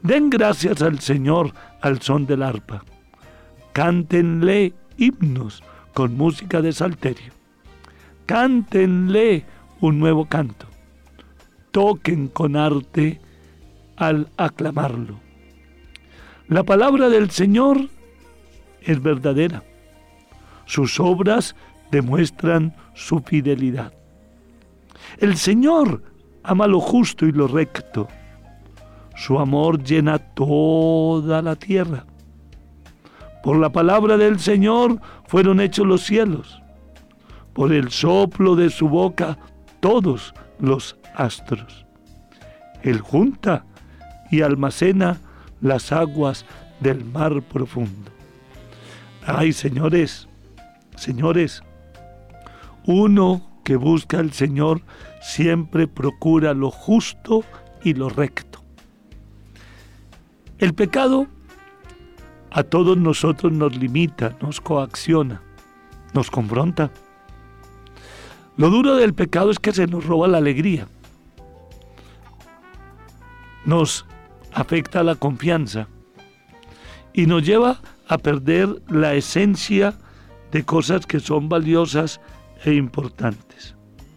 Den gracias al Señor al son del arpa. Cántenle himnos con música de salterio. Cántenle un nuevo canto. Toquen con arte al aclamarlo. La palabra del Señor es verdadera. Sus obras demuestran su fidelidad. El Señor ama lo justo y lo recto. Su amor llena toda la tierra. Por la palabra del Señor fueron hechos los cielos. Por el soplo de su boca todos los astros. Él junta y almacena las aguas del mar profundo. Ay, señores, uno que busca al Señor siempre procura lo justo y lo recto. El pecado a todos nosotros nos limita, nos coacciona, nos confronta. Lo duro del pecado es que se nos roba la alegría, nos afecta la confianza y nos lleva a perder la esencia de cosas que son valiosas e importantes.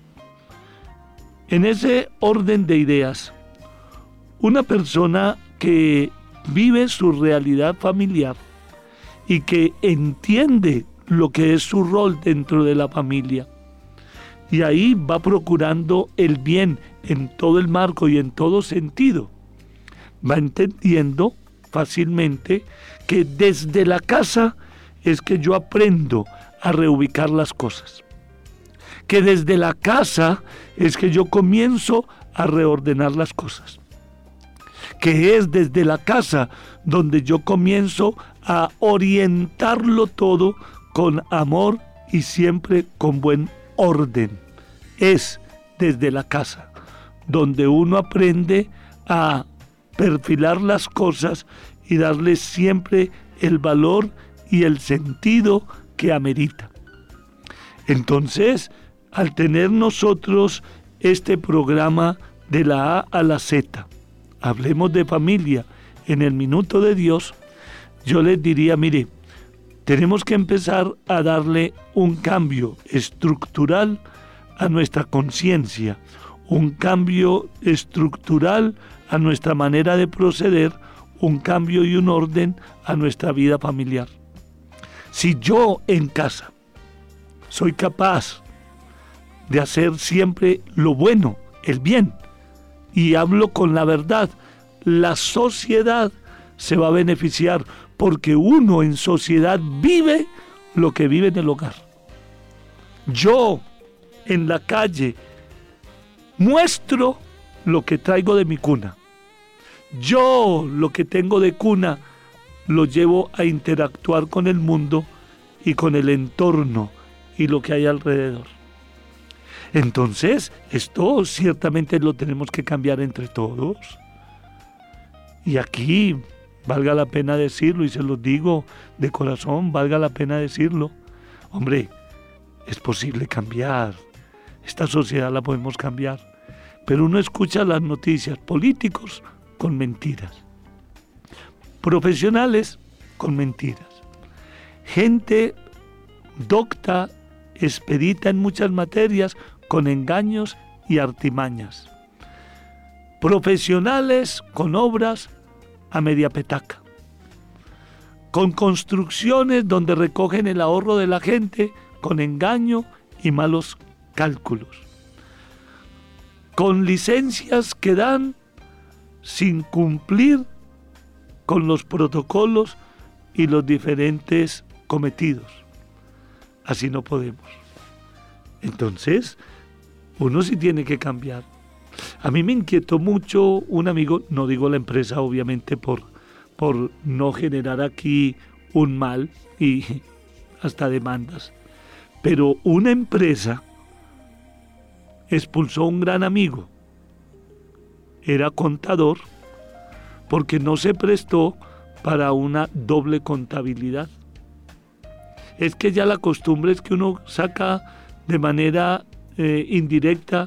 En ese orden de ideas, una persona que vive su realidad familiar y que entiende lo que es su rol dentro de la familia, y ahí va procurando el bien en todo el marco y en todo sentido, va entendiendo fácilmente que desde la casa es que yo aprendo a reubicar las cosas, que desde la casa es que yo comienzo a reordenar las cosas, que es desde la casa donde yo comienzo a orientarlo todo con amor y siempre con buen orden. Es desde la casa donde uno aprende a perfilar las cosas y darle siempre el valor y el sentido que amerita. Entonces, al tener nosotros este programa de la A a la Z, hablemos de familia en el Minuto de Dios, yo les diría, mire, tenemos que empezar a darle un cambio estructural a nuestra conciencia, un cambio estructural a nuestra manera de proceder, un cambio y un orden a nuestra vida familiar. Si yo en casa soy capaz de hacer siempre lo bueno, el bien, y hablo con la verdad, la sociedad se va a beneficiar, porque uno en sociedad vive lo que vive en el hogar. Yo en la calle muestro lo que traigo de mi cuna. Yo lo que tengo de cuna lo llevo a interactuar con el mundo y con el entorno y lo que hay alrededor. Entonces, esto ciertamente lo tenemos que cambiar entre todos. Y aquí, valga la pena decirlo, y se los digo de corazón, valga la pena decirlo. Hombre, es posible cambiar. Esta sociedad la podemos cambiar. Pero uno escucha las noticias, políticos con mentiras, profesionales con mentiras, gente docta, expedita en muchas materias con engaños y artimañas, profesionales con obras a media petaca, con construcciones donde recogen el ahorro de la gente con engaño y malos cálculos, con licencias que dan sin cumplir con los protocolos y los diferentes cometidos. Así no podemos. Entonces, uno sí tiene que cambiar. A mí me inquietó mucho un amigo, no digo la empresa obviamente por no generar aquí un mal y hasta demandas, pero una empresa expulsó a un gran amigo. Era contador porque no se prestó para una doble contabilidad. Es que ya la costumbre es que uno saca de manera indirecta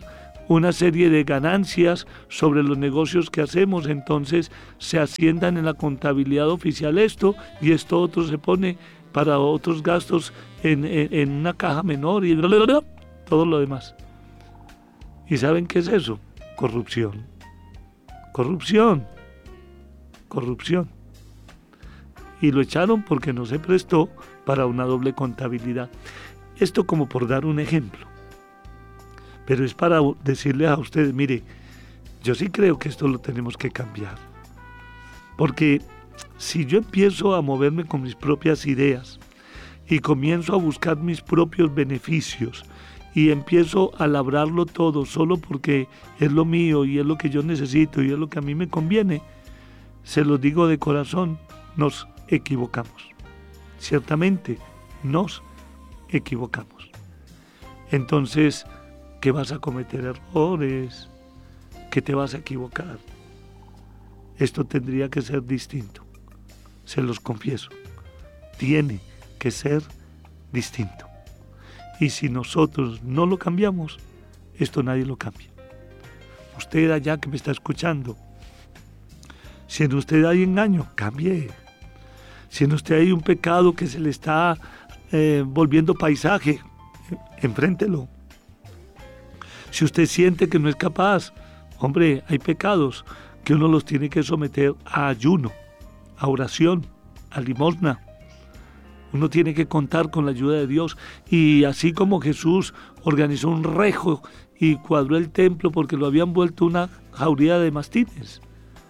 una serie de ganancias sobre los negocios que hacemos, entonces se asientan en la contabilidad oficial esto y esto otro se pone para otros gastos en una caja menor y todo lo demás. ¿Y saben qué es eso? Corrupción. Corrupción. Corrupción. Y lo echaron porque no se prestó para una doble contabilidad. Esto como por dar un ejemplo. Pero es para decirles a ustedes, mire, yo sí creo que esto lo tenemos que cambiar. Porque si yo empiezo a moverme con mis propias ideas y comienzo a buscar mis propios beneficios y empiezo a labrarlo todo solo porque es lo mío y es lo que yo necesito y es lo que a mí me conviene, se los digo de corazón, nos equivocamos. Ciertamente nos equivocamos. Entonces, que vas a cometer errores, que te vas a equivocar. Esto tendría que ser distinto, se los confieso. Tiene que ser distinto. Y si nosotros no lo cambiamos, esto nadie lo cambia. Usted allá que me está escuchando, si en usted hay engaño, cambie. Si en usted hay un pecado que se le está volviendo paisaje, enfréntelo. Si usted siente que no es capaz, hombre, hay pecados que uno los tiene que someter a ayuno, a oración, a limosna. Uno tiene que contar con la ayuda de Dios. Y así como Jesús organizó un rejo y cuadró el templo porque lo habían vuelto una jauría de mastines,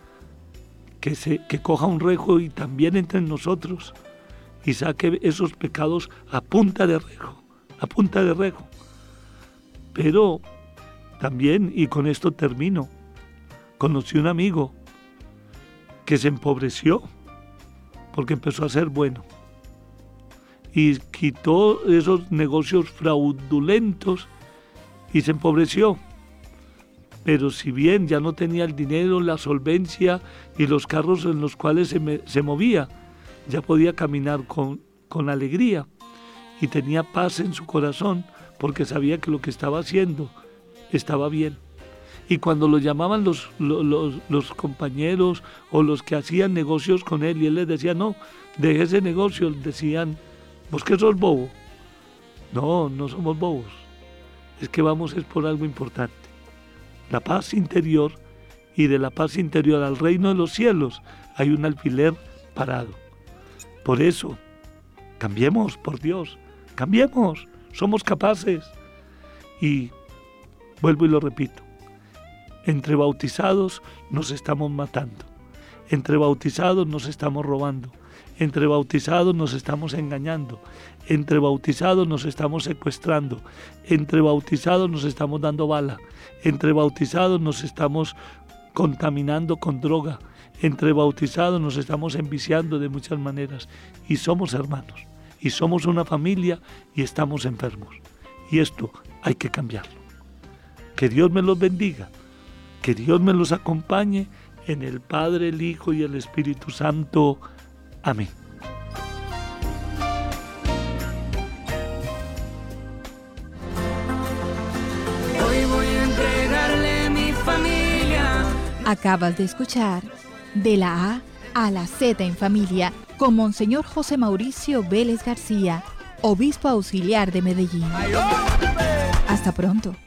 que coja un rejo y también entre en nosotros y saque esos pecados a punta de rejo, a punta de rejo. Pero también, y con esto termino, conocí un amigo que se empobreció porque empezó a ser bueno y quitó esos negocios fraudulentos y se empobreció. Pero si bien ya no tenía el dinero, la solvencia y los carros en los cuales se movía, ya podía caminar con alegría y tenía paz en su corazón porque sabía que lo que estaba haciendo estaba bien. Y cuando lo llamaban los compañeros o los que hacían negocios con él y él les decía, no, deje ese negocio, decían, ¿vos qué sos bobo? No, no somos bobos, es que vamos es por algo importante. La paz interior, y de la paz interior al reino de los cielos hay un alfiler parado. Por eso, cambiemos, por Dios, cambiemos, somos capaces. Y vuelvo y lo repito, entre bautizados nos estamos matando, entre bautizados nos estamos robando, entre bautizados nos estamos engañando, entre bautizados nos estamos secuestrando, entre bautizados nos estamos dando bala, entre bautizados nos estamos contaminando con droga, entre bautizados nos estamos enviciando de muchas maneras y somos hermanos y somos una familia y estamos enfermos y esto hay que cambiarlo. Que Dios me los bendiga, que Dios me los acompañe en el Padre, el Hijo y el Espíritu Santo. Amén. Hoy voy a entregarle mi familia. Acabas de escuchar De la A a la Z en Familia con Monseñor José Mauricio Vélez García, obispo auxiliar de Medellín. Hasta pronto.